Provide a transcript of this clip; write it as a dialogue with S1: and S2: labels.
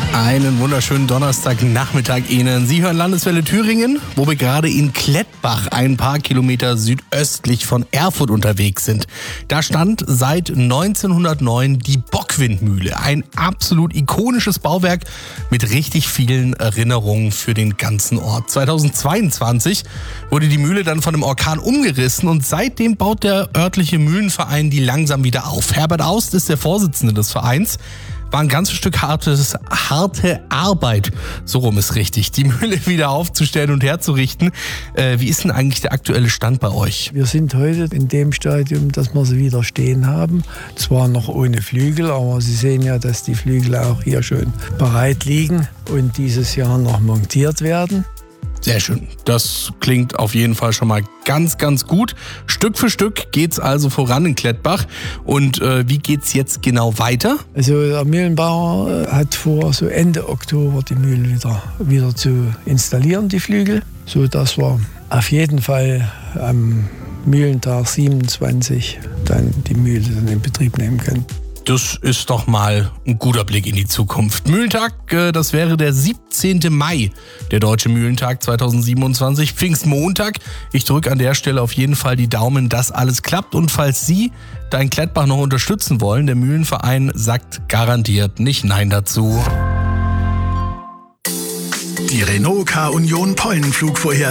S1: Einen wunderschönen Donnerstagnachmittag Ihnen. Sie hören Landeswelle Thüringen, wo wir gerade in Klettbach, ein paar Kilometer südöstlich von Erfurt unterwegs sind. Da stand seit 1909 die Bockwindmühle. Ein absolut ikonisches Bauwerk mit richtig vielen Erinnerungen für den ganzen Ort. 2022 wurde die Mühle dann von einem Orkan umgerissen und seitdem baut der örtliche Mühlenverein die langsam wieder auf. Herbert Aust ist der Vorsitzende des Vereins. War ein ganzes Stück harte Arbeit, so rum ist richtig, die Mühle wieder aufzustellen und herzurichten. Wie ist denn eigentlich der aktuelle Stand bei euch?
S2: Wir sind heute in dem Stadium, dass wir sie wieder stehen haben. Zwar noch ohne Flügel, aber Sie sehen ja, dass die Flügel auch hier schon bereit liegen und dieses Jahr noch montiert werden.
S1: Sehr schön. Das klingt auf jeden Fall schon mal ganz, ganz gut. Stück für Stück geht's also voran in Klettbach. Und wie geht's jetzt genau weiter?
S2: Also der Mühlenbauer hat vor, so Ende Oktober die Mühle wieder zu installieren, die Flügel, sodass wir auf jeden Fall am Mühlentag 27 dann die Mühle dann in Betrieb nehmen können.
S1: Das ist doch mal ein guter Blick in die Zukunft. Mühlentag, das wäre der 17. Mai, der Deutsche Mühlentag 2027, Pfingstmontag. Ich drücke an der Stelle auf jeden Fall die Daumen, dass alles klappt. Und falls Sie dein Klettbach noch unterstützen wollen, der Mühlenverein sagt garantiert nicht Nein dazu.
S3: Die Renault K-Union Pollenflugvorhersage.